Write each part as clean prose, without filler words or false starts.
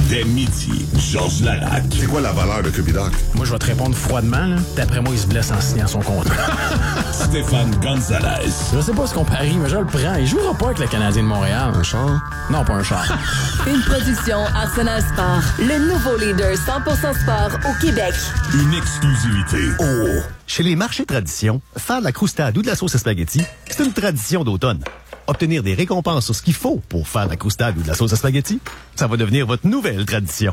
Dès midi, Georges Larac. C'est quoi la valeur de Cubidoc? Moi, je vais te répondre froidement, là. D'après moi, il se blesse en signant son contrat. Stéphane Gonzalez. Je sais pas ce qu'on parie, mais je le prends. Il jouera pas avec le Canadien de Montréal. Un char? Non, pas un char. Une production Arsenal Sport. Le nouveau leader 100% sport au Québec. Une exclusivité. Oh! Chez les marchés tradition, faire de la croustade ou de la sauce à spaghetti, c'est une tradition d'automne. Obtenir des récompenses sur ce qu'il faut pour faire de la croustade ou de la sauce à spaghetti, ça va devenir votre nouvelle tradition.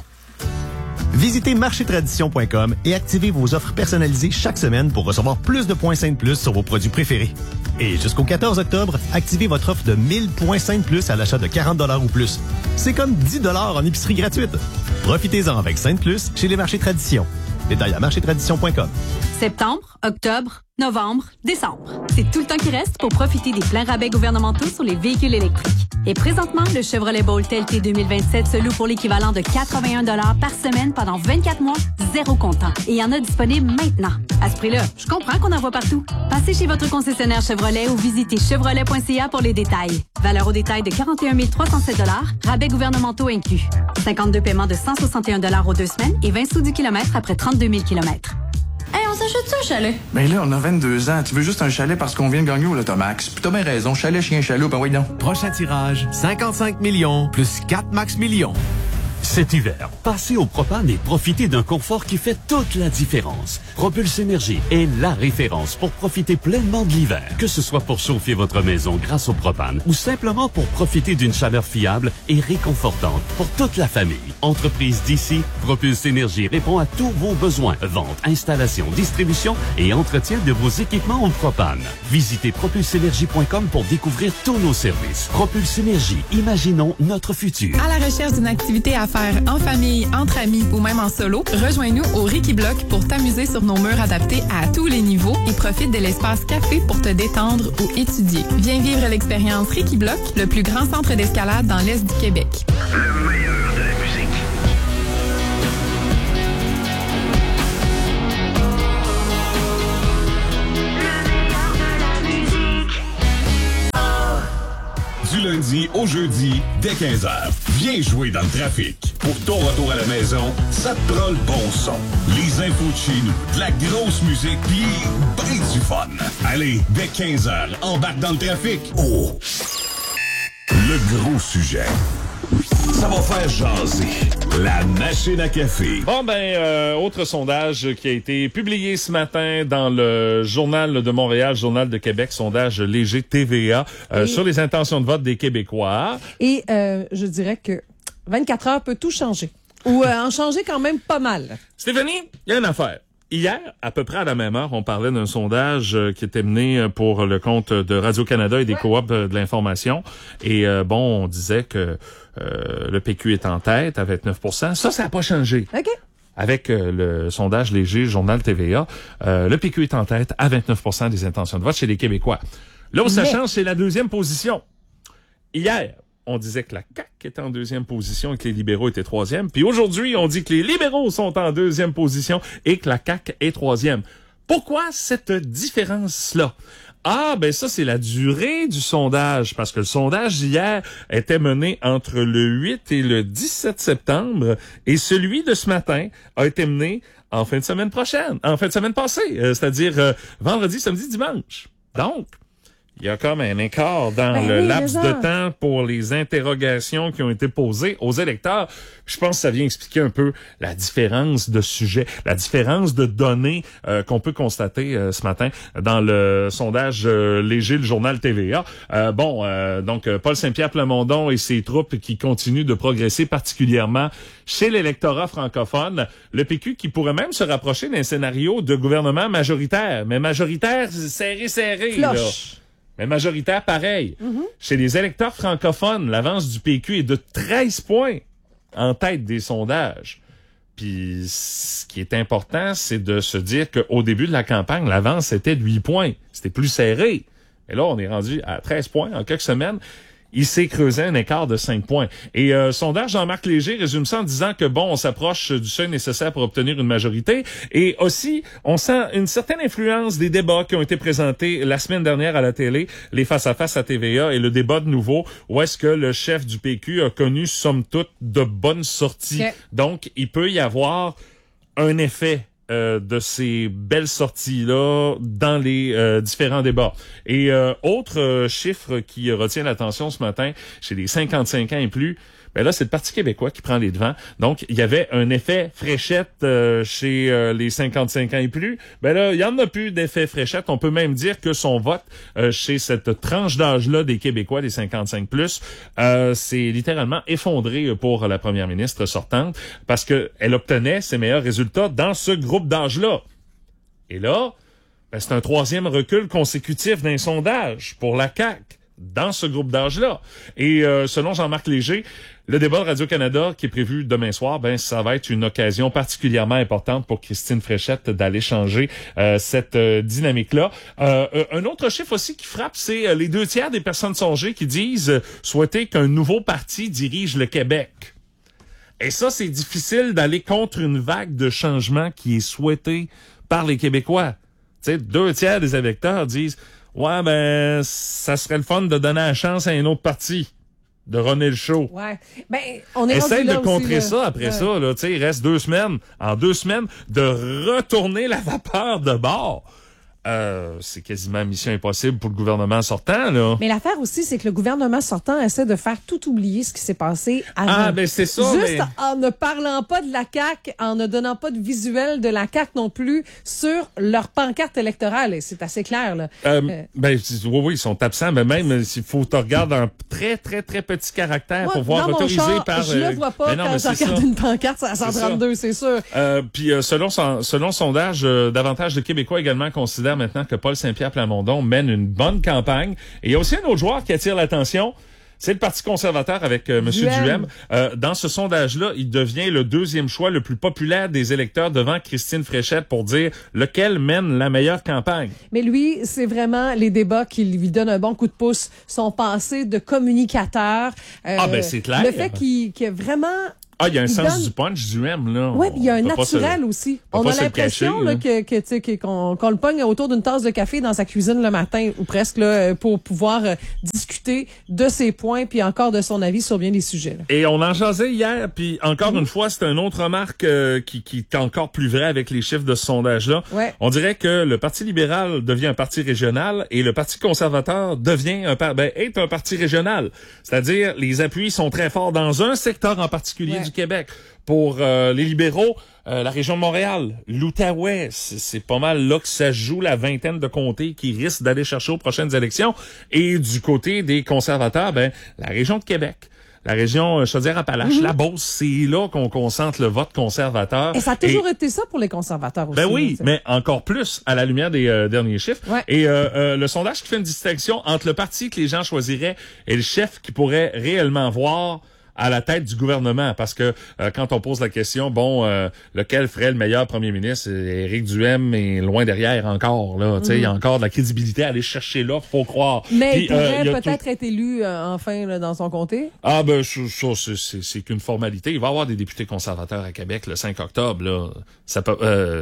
Visitez marchétradition.com et activez vos offres personnalisées chaque semaine pour recevoir plus de points Saint Plus sur vos produits préférés. Et jusqu'au 14 octobre, activez votre offre de 1000 points Saint Plus à l'achat de 40 $ ou plus. C'est comme 10 $ en épicerie gratuite. Profitez-en avec Saint Plus chez les marchés tradition. Détail à marchétradition.com. Septembre, octobre, novembre, décembre. C'est tout le temps qui reste pour profiter des pleins rabais gouvernementaux sur les véhicules électriques. Et présentement, le Chevrolet Bolt LT 2027 se loue pour l'équivalent de 81 $ par semaine pendant 24 mois, zéro comptant. Et il y en a disponible maintenant. À ce prix-là, je comprends qu'on en voit partout. Passez chez votre concessionnaire Chevrolet ou visitez chevrolet.ca pour les détails. Valeur au détail de 41 307 $, rabais gouvernementaux inclus. 52 paiements de 161 $ aux 2 semaines et 20 sous du kilomètre après 32 000 km. Hey, on s'achète ça, un chalet? Ben là, on a 22 ans. Tu veux juste un chalet parce qu'on vient de gagner au Lotomax. Puis t'as bien raison. Chalet, chien, chaloupe, ben oui, donc. Prochain tirage, 55 millions plus 4 max millions. Cet hiver, passez au propane et profitez d'un confort qui fait toute la différence. Propulse Énergie est la référence pour profiter pleinement de l'hiver. Que ce soit pour chauffer votre maison grâce au propane ou simplement pour profiter d'une chaleur fiable et réconfortante pour toute la famille. Entreprise d'ici, Propulse Énergie répond à tous vos besoins. Vente, installation, distribution et entretien de vos équipements au propane. Visitez propulseénergie.com pour découvrir tous nos services. Propulse Énergie, imaginons notre futur. À la recherche d'une activité à faire en famille, entre amis ou même en solo, rejoins-nous au Ricky Block pour t'amuser sur nos murs adaptés à tous les niveaux et profite de l'espace café pour te détendre ou étudier. Viens vivre l'expérience Ricky Block, le plus grand centre d'escalade dans l'Est du Québec. Le meilleur de la musique. Du lundi au jeudi, dès 15h. Viens jouer dans le trafic. Pour ton retour à la maison, ça te prend le bon son. Les infos de chez nous, de la grosse musique, pis ben du fun. Allez, dès 15h, embarque dans le trafic. Oh! Le gros sujet. Ça va faire jaser. La machine à café. Bon, autre sondage qui a été publié ce matin dans le Journal de Montréal, Journal de Québec, sondage léger TVA, sur les intentions de vote des Québécois. Et je dirais que 24 heures peut tout changer. Ou en changer quand même pas mal. Stéphanie, il y a une affaire. Hier, à peu près à la même heure, on parlait d'un sondage qui était mené pour le compte de Radio-Canada et des coops de l'information. Et on disait que le PQ est en tête à 29%. Ça n'a pas changé. OK. Avec le sondage léger Journal TVA, le PQ est en tête à 29% des intentions de vote chez les Québécois. Là où ça change, c'est la deuxième position. Hier, on disait que la CAQ était en deuxième position et que les libéraux étaient troisième. Puis aujourd'hui, on dit que les libéraux sont en deuxième position et que la CAQ est troisième. Pourquoi cette différence-là? Ça, c'est la durée du sondage, parce que le sondage d'hier était mené entre le 8 et le 17 septembre, et celui de ce matin a été mené en fin de semaine passée, c'est-à-dire vendredi, samedi, dimanche. Donc, il y a comme un écart dans le laps de temps pour les interrogations qui ont été posées aux électeurs. Je pense que ça vient expliquer un peu la différence de sujet, la différence de données qu'on peut constater ce matin dans le sondage léger, le journal TVA. Donc, Paul Saint-Pierre Plamondon et ses troupes qui continuent de progresser particulièrement chez l'électorat francophone. Le PQ qui pourrait même se rapprocher d'un scénario de gouvernement majoritaire, mais majoritaire serré, là. Mais majoritaire, pareil. Chez les électeurs francophones, l'avance du PQ est de 13 points en tête des sondages. Puis, ce qui est important, c'est de se dire qu'au début de la campagne, l'avance était de 8 points. C'était plus serré. Et là, on est rendu à 13 points en quelques semaines. il s'est creusé un écart de 5 points. Et sondage Jean-Marc Léger résume ça en disant que on s'approche du seuil nécessaire pour obtenir une majorité. Et aussi, on sent une certaine influence des débats qui ont été présentés la semaine dernière à la télé, les face-à-face à TVA et le débat de nouveau, où est-ce que le chef du PQ a connu, somme toute, de bonnes sorties. Okay. Donc, il peut y avoir un effet de ces belles sorties-là dans les différents débats. Et autre chiffre qui retient l'attention ce matin, chez les 55 ans et plus, ben là, c'est le Parti québécois qui prend les devants. Donc, il y avait un effet fréchette chez les 55 ans et plus. Ben là, il y en a plus d'effet fréchette. On peut même dire que son vote chez cette tranche d'âge-là des Québécois, des 55+, c'est littéralement effondré pour la première ministre sortante parce que elle obtenait ses meilleurs résultats dans ce groupe d'âge-là. Et là, ben, c'est un 3e recul consécutif d'un sondage pour la CAQ dans ce groupe d'âge-là. Et selon Jean-Marc Léger, le débat de Radio-Canada qui est prévu demain soir, ben ça va être une occasion particulièrement importante pour Christine Fréchette d'aller changer cette dynamique-là. Un autre chiffre aussi qui frappe, c'est les 2 tiers des personnes sondées qui disent souhaiter qu'un nouveau parti dirige le Québec. Et ça, c'est difficile d'aller contre une vague de changement qui est souhaitée par les Québécois. Tu sais, 2 tiers des électeurs disent ouais, ben, ça serait le fun de donner la chance à un autre parti de runner le show. Ouais. Ben, on est essaye rendu là de contrer aussi, ça après ça, là. Tu sais, il reste 2 semaines. En 2 semaines, de retourner la vapeur de bord. C'est quasiment mission impossible pour le gouvernement sortant, là. Mais l'affaire aussi, c'est que le gouvernement sortant essaie de faire tout oublier ce qui s'est passé avant. Ah, ben c'est ça. Juste en ne parlant pas de la CAQ, en ne donnant pas de visuel de la CAQ non plus sur leur pancarte électorale. Et c'est assez clair, là. Ben, oui, ils sont absents, mais même s'il faut te regarder en très, très, très petit caractère pour voir autorisé par... Je le vois pas quand je regarde une pancarte, c'est à 132, c'est sûr. Puis, selon sondage, davantage de Québécois également considèrent maintenant que Paul Saint-Pierre Plamondon mène une bonne campagne. Et il y a aussi un autre joueur qui attire l'attention. C'est le Parti conservateur avec M. Duhem. Dans ce sondage-là, il devient le 2e choix le plus populaire des électeurs devant Christine Fréchette pour dire lequel mène la meilleure campagne. Mais lui, c'est vraiment les débats qui lui donnent un bon coup de pouce. Son passé de communicateur. Ben c'est clair. Le fait qu'il a vraiment... Ah, il y a un sens du punch du M, là. Oui, il y a un naturel aussi. On a l'impression là, qu'on le pogne autour d'une tasse de café dans sa cuisine le matin, ou presque, là, pour pouvoir discuter de ses points, puis encore de son avis sur bien des sujets. Là. Et on en jasait hier, puis encore une fois, c'est une autre remarque qui est encore plus vraie avec les chiffres de ce sondage-là. Ouais. On dirait que le Parti libéral devient un parti régional et le Parti conservateur devient est un parti régional. C'est-à-dire, les appuis sont très forts dans un secteur en particulier du Québec. Pour les libéraux, la région de Montréal, l'Outaouais, c'est pas mal là que ça joue la vingtaine de comtés qui risquent d'aller chercher aux prochaines élections. Et du côté des conservateurs, la région de Québec. La région Chaudière-Appalaches, la Beauce, c'est là qu'on concentre le vote conservateur. Et ça a toujours été ça pour les conservateurs aussi. Ben oui, mais encore plus à la lumière des derniers chiffres. Ouais. Et le sondage qui fait une distinction entre le parti que les gens choisiraient et le chef qui pourrait réellement voir à la tête du gouvernement, parce que quand on pose la question, lequel ferait le meilleur premier ministre, Éric Duhem est loin derrière encore, là. Tu sais, il y a encore de la crédibilité à aller chercher là, faut croire. Mais il pourrait peut-être être élu enfin là, dans son comté. Ah ça, c'est qu'une formalité. Il va y avoir des députés conservateurs à Québec le 5 octobre, là. Ça peut,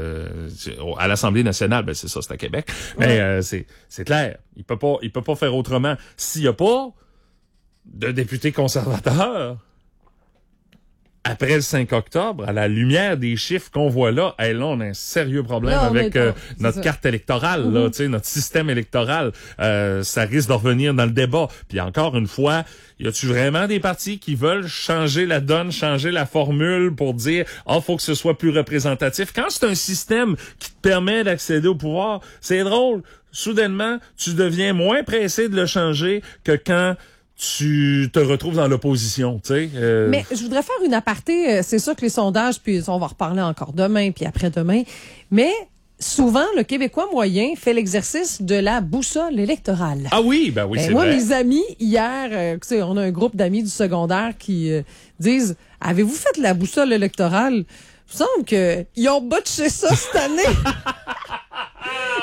à l'Assemblée nationale, c'est ça, c'est à Québec. Mais c'est clair, il peut pas faire autrement. S'il y a pas de députés conservateurs, après le 5 octobre, à la lumière des chiffres qu'on voit là, là, on a un sérieux problème avec notre carte électorale, là, tu sais, notre système électoral. Ça risque de revenir dans le débat. Puis encore une fois, y a-tu vraiment des partis qui veulent changer la donne, changer la formule pour dire faut que ce soit plus représentatif? Quand c'est un système qui te permet d'accéder au pouvoir, c'est drôle. Soudainement, tu deviens moins pressé de le changer que quand tu te retrouves dans l'opposition, tu sais. Mais je voudrais faire une aparté. C'est sûr que les sondages, puis on va reparler encore demain, puis après-demain. Mais souvent, le Québécois moyen fait l'exercice de la boussole électorale. Ah oui, ben oui, c'est moi, vrai. mes amis, hier, on a un groupe d'amis du secondaire qui disent « Avez-vous fait la boussole électorale? » Il me semble qu'ils ont botché ça cette année.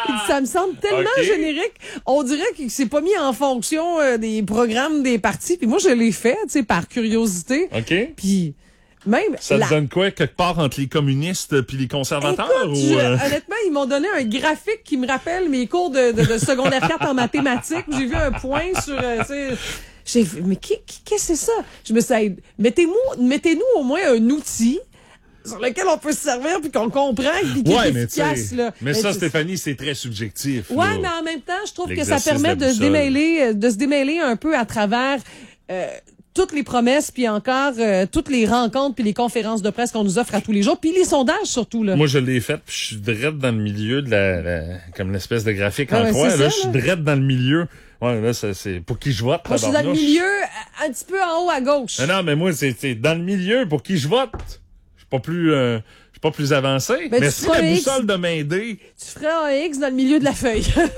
Ça me semble tellement générique. On dirait que c'est pas mis en fonction des programmes des partis. Puis moi, je l'ai fait, tu sais, par curiosité. OK. Puis même... Ça te donne quoi, quelque part entre les communistes puis les conservateurs? Écoute, honnêtement, ils m'ont donné un graphique qui me rappelle mes cours de secondaire 4 en mathématiques. J'ai vu un point sur... mais qu'est-ce que c'est ça? Je me suis dit, mettez-nous au moins un outil sur lequel on peut se servir puis qu'on comprend puis qui est efficace. Là. Mais ça, Stéphanie, c'est très subjectif. Ouais, mais en même temps, je trouve que ça permet de se démêler un peu à travers toutes les promesses puis encore toutes les rencontres puis les conférences de presse qu'on nous offre à tous les jours puis les sondages surtout là. Moi, je l'ai fait puis je suis direct dans le milieu de comme l'espèce de graphique en croix. Là, je suis direct dans le milieu. Ouais, là, c'est pour qui je vote. Moi, je suis dans le milieu, un petit peu en haut à gauche. Non, mais moi, c'est dans le milieu pour qui je vote. Je suis pas plus avancé. Mais si la boussole de m'aider. Tu ferais un X dans le milieu de la feuille.